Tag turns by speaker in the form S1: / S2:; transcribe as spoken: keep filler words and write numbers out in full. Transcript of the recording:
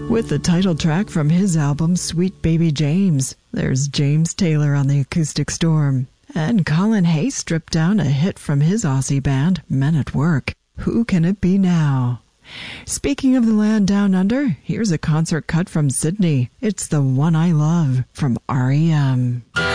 S1: with the title track from his album Sweet Baby James. There's James Taylor on the Acoustic Storm. And Colin Hayes stripped down a hit from his Aussie band, Men at Work. Who Can It Be Now? Speaking of the land down under, here's a concert cut from Sydney. It's The One I Love from R E M.